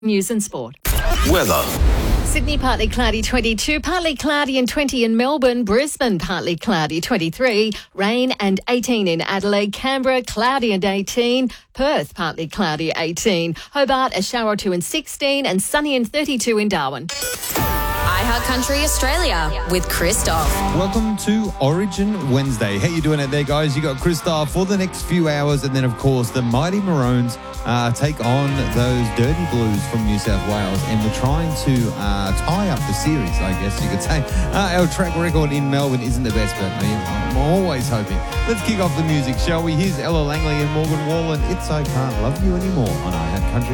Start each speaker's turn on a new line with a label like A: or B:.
A: News and sport.
B: Weather.
A: Sydney partly cloudy 22, partly cloudy and 20 in Melbourne, Brisbane partly cloudy 23, rain and 18 in Adelaide, Canberra cloudy and 18, Perth partly cloudy 18, Hobart a shower or two and 16 and sunny and 32 in Darwin.
C: iHeart Country Australia with Christoph.
D: Welcome to Origin Wednesday. How you doing out there, guys? You got Christoph for the next few hours, and then, of course, the Mighty Maroons take on those Dirty Blues from New South Wales, and we're trying to tie up the series, I guess you could say. Our track record in Melbourne isn't the best, but I'm always hoping. Let's kick off the music, shall we? Here's Ella Langley and Morgan Wallen. It's I Can't Love You Anymore on iHeart Country.